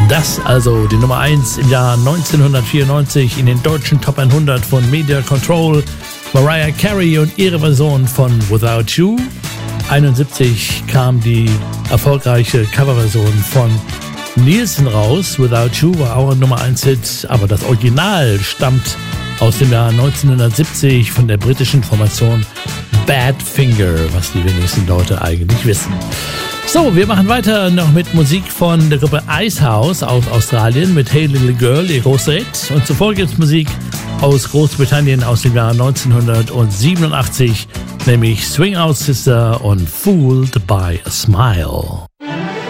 Das also die Nummer 1 im Jahr 1994 in den deutschen Top 100 von Media Control. Mariah Carey und ihre Version von Without You. 71 kam die erfolgreiche Coverversion von Nielsen raus. Without You war auch ein Nummer 1 Hit, aber das Original stammt aus dem Jahr 1970 von der britischen Formation Badfinger, was die wenigsten Leute eigentlich wissen. So, wir machen weiter noch mit Musik von der Gruppe Icehouse aus Australien mit Hey Little Girl, ihr großer Hit. Und zuvor gibt's Musik aus Großbritannien aus dem Jahr 1987, nämlich Swing Out Sister und Fooled by a Smile.